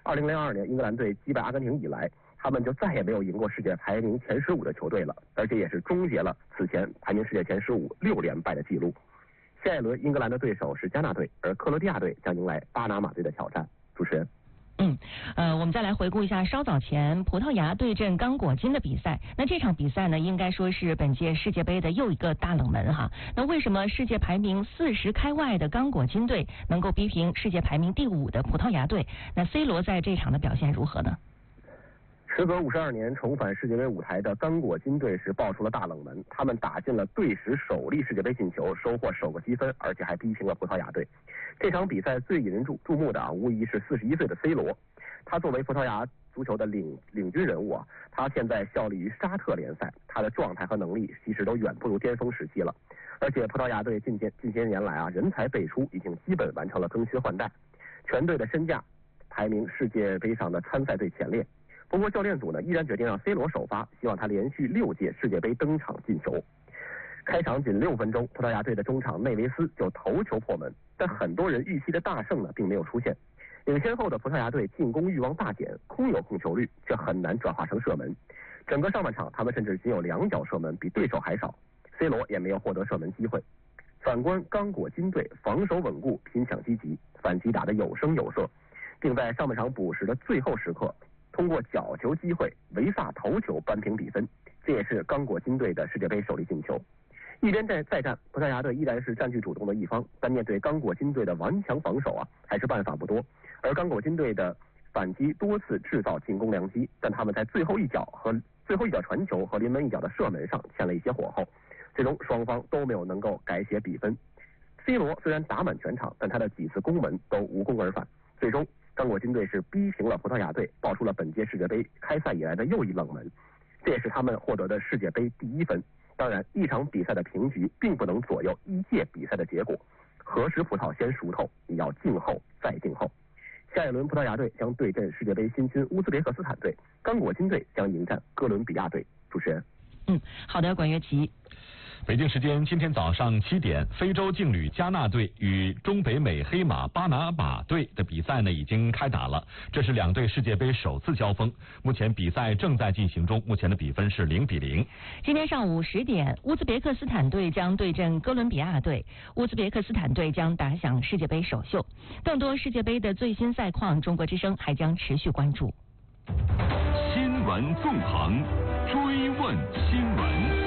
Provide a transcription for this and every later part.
2002年英格兰队击败阿根廷以来，他们就再也没有赢过世界排名前15的球队了，而且也是终结了此前排名世界前15 6连败的记录。下一轮英格兰的对手是加纳队，而克罗地亚队将迎来巴拿马队的挑战。主持人。 我们再来回顾一下稍早前葡萄牙对阵刚果金的比赛。那这场比赛呢，应该说是本届世界杯的又一个大冷门哈。那为什么世界排名40开外的刚果金队能够逼平世界排名第5的葡萄牙队？那 C 罗在这场的表现如何呢？ 时隔52年重返世界杯舞台的刚果金队是爆出了大冷门，他们打进了队史首粒世界杯进球，收获首个积分，而且还逼平了葡萄牙队。这场比赛最引人注目的无疑是41岁的 C 罗，他作为葡萄牙足球的领军人物他现在效力于沙特联赛，他的状态和能力其实都远不如巅峰时期了。而且葡萄牙队近些年来人才辈出，已经基本完成了更新换代，全队的身价排名世界杯上的参赛队前列。不过教练组呢依然决定让 C 罗首发，希望他连续6届世界杯登场进球。开场仅6分钟，葡萄牙队的中场内维斯就头球破门，但很多人预期的大胜呢并没有出现。领先后的葡萄牙队进攻欲望大减，空有控球率，却很难转化成射门。整个上半场他们甚至仅有2脚射门，比对手还少。C 罗也没有获得射门机会。反观刚果金队防守稳固，拼抢积极，反击打得有声有色，并在上半场补时的最后时刻通过角球机会维萨头球扳平比分，这也是刚果金队的世界杯首粒进球。一边再战，葡萄牙队依然是占据主动的一方，但面对刚果金队的顽强防守还是办法不多。而刚果金队的反击多次制造进攻良机，但他们在最后一脚传球和临门一脚的射门上欠了一些火候，最终双方都没有能够改写比分。C 罗虽然打满全场，但他的几次攻门都无功而返，最终刚果金队是逼平了葡萄牙队，爆出了本届世界杯开赛以来的又一冷门，这也是他们获得的世界杯第1分。当然，一场比赛的平局并不能左右一届比赛的结果，何时葡萄先熟透，你要静候再静候。下一轮葡萄牙队将对阵世界杯新军乌兹别克斯坦队，刚果金队将迎战哥伦比亚队。主持人。 好的，管乐琪。 北京时间今天早上7点，非洲劲旅加纳队与中北美黑马巴拿马队的比赛呢已经开打了，这是2队世界杯首次交锋。目前比赛正在进行中，目前的比分是0-0。 今天上午10点，乌兹别克斯坦队将对阵哥伦比亚队，乌兹别克斯坦队将打响世界杯首秀。更多世界杯的最新赛况，中国之声还将持续关注。 新闻纵横，追问新闻。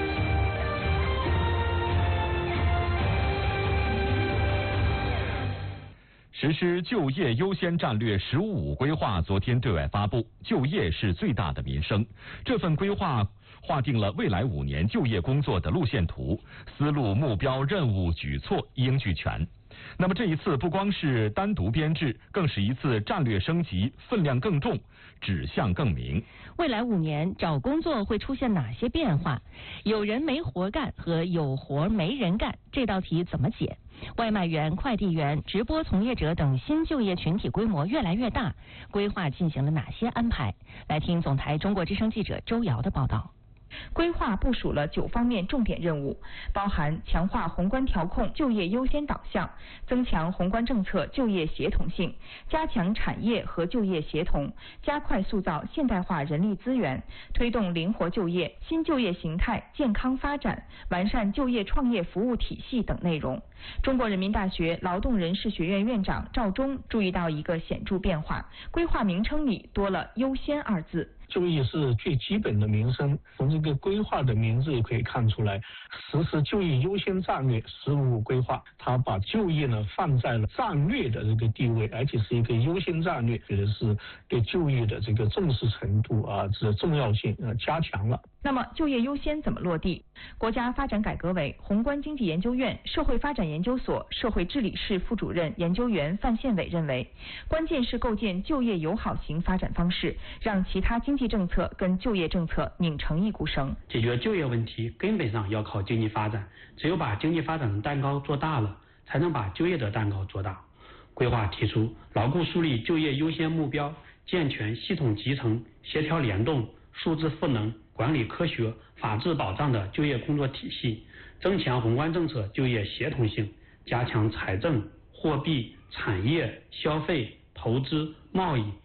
实施就业优先战略“十五五”规划昨天对外发布，就业是最大的民生。这份规划划定了未来5年就业工作的路线图，思路、目标、任务、举措一应俱全。那么这一次不光是单独编制，更是一次战略升级，分量更重，指向更明。 未来5年找工作会出现哪些变化？有人没活干和有活没人干，这道题怎么解？外卖员、快递员、直播从业者等新就业群体规模越来越大，规划进行了哪些安排？来听总台中国之声记者周瑶的报道。 规划部署了9方面重点任务，包含强化宏观调控就业优先导向，增强宏观政策就业协同性，加强产业和就业协同，加快塑造现代化人力资源，推动灵活就业、新就业形态健康发展，完善就业创业服务体系等内容。中国人民大学劳动人事学院院长赵忠注意到一个显著变化，规划名称里多了优先2字。 就业是最基本的民生，从这个规划的名字也可以看出来，实施就业优先战略“十五五”规划，它把就业呢放在了战略的这个地位，而且是一个优先战略，觉得是对就业的这个重视程度这重要性加强了。 那么就业优先怎么落地？国家发展改革委宏观经济研究院社会发展研究所社会治理室副主任研究员范宪伟认为，关键是构建就业友好型发展方式，让其他经济政策跟就业政策拧成一股绳。 解决就业问题根本上要靠经济发展，只有把经济发展的蛋糕做大了，才能把就业的蛋糕做大。规划提出牢固树立就业优先目标，健全系统集成、协调联动、数字赋能、管理科学、法治保障的就业工作体系，增强宏观政策就业协同性，加强财政、货币、产业、消费、投资、贸易、